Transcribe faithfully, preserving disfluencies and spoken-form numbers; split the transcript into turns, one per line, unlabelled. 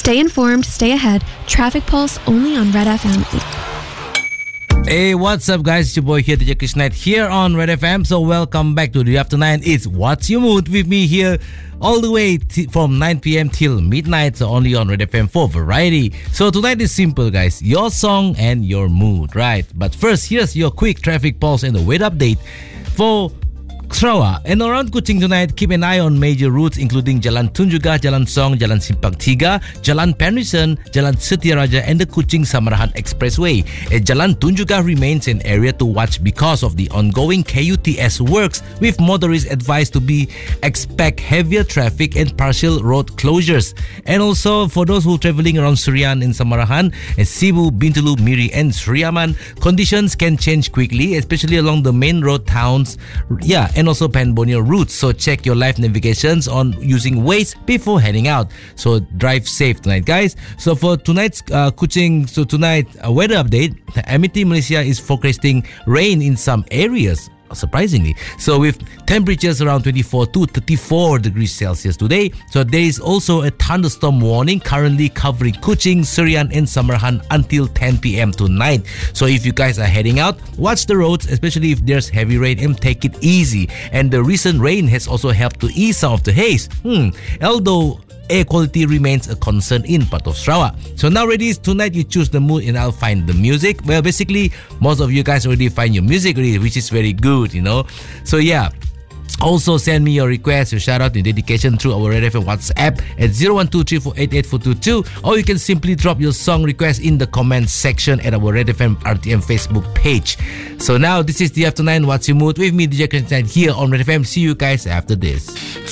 Stay informed, stay ahead. Traffic Pulse only on Red F M.
Hey, what's up, guys? It's your boy here, D J Chris Knight, here on Red F M. So welcome back to the After nine. It's What's Your Mood with me here all the way t- from nine p.m. till midnight. So only on Red F M for variety. So tonight is simple, guys. Your song and your mood, right? But first, here's your quick traffic pulse and the weather update for Sarawak. And around Kuching tonight, keep an eye on major routes including Jalan Tunjungan, Jalan Song, Jalan Simpang Tiga, Jalan Penrisen, Jalan Setiaraja and the Kuching Samarahan Expressway. And Jalan Tunjungan remains an area to watch because of the ongoing K U T S works, with motorists advised to be expect heavier traffic and partial road closures. And also for those who are traveling around Surian and Samarahan, and Sibu, Bintulu, Miri and Sriaman, conditions can change quickly, especially along the main road towns. Yeah, and also Pan Borneo routes. So check your live navigations on using Waze before heading out. So drive safe tonight, guys. So for tonight's uh, Kuching, so tonight uh, weather update, M E T Malaysia is forecasting rain in some areas, surprisingly. So with temperatures around twenty-four to thirty-four degrees Celsius today. So there is also a thunderstorm warning currently covering Kuching, Surian and Samarahan until ten p.m. tonight. So if you guys are heading out, watch the roads, especially if there's heavy rain, and take it easy. And the recent rain has also helped to ease some of the haze. Hmm. Although air quality remains a concern in part of Sarawak. So now ready, tonight you choose the mood and I'll find the music. Well, basically, most of you guys already find your music already, which is very good, you know. So yeah. Also send me your request, your shout out, and dedication through our Red F M WhatsApp at zero one two three four eight eight four two two, or you can simply drop your song request in the comments section at our Red F M R T M Facebook page. So now this is the After nine What's Your Mood with me, D J Chris Knight, here on Red F M. See you guys after this.